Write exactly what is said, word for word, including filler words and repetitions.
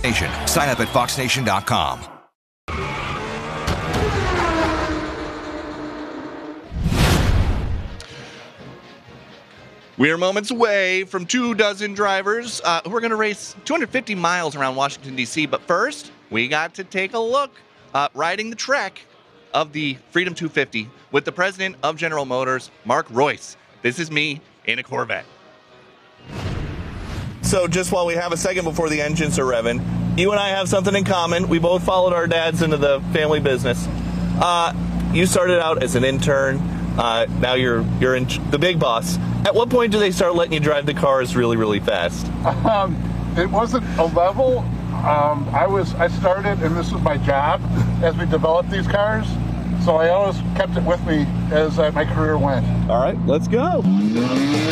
Nation. Sign up at fox nation dot com. We are moments away from two dozen drivers uh, who are going to race two hundred fifty miles around Washington, D C. But first, we got to take a look uh, riding the trek of the Freedom two fifty with the president of General Motors, Mark Reuss. This is me in a Corvette. So just while we have a second before the engines are revving, you and I have something in common. We both followed our dads into the family business. Uh, you started out as an intern. Uh, now you're you're in the big boss. At what point do they start letting you drive the cars really, really fast? Um, it wasn't a level. Um, I was I started, and this was my job as we developed these cars. So I always kept it with me as uh, my career went. All right, let's go.